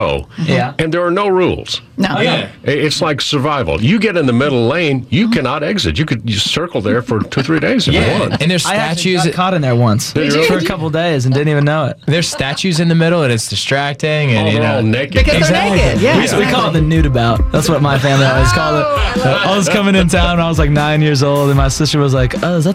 Yeah. And there are no rules. No. Yeah. It's like survival. You get in the middle lane, you cannot exit. You could just circle there for 2-3 days if you want. And there's I actually statues. got caught in there once for a couple days and didn't even know it. There's statues in the middle, and it's distracting. And They're all naked. Because they're naked. Yeah. We call it the nude about. That's what my family always called it. I was coming in town when I was like 9 years old, and my sister was like, "Oh, is that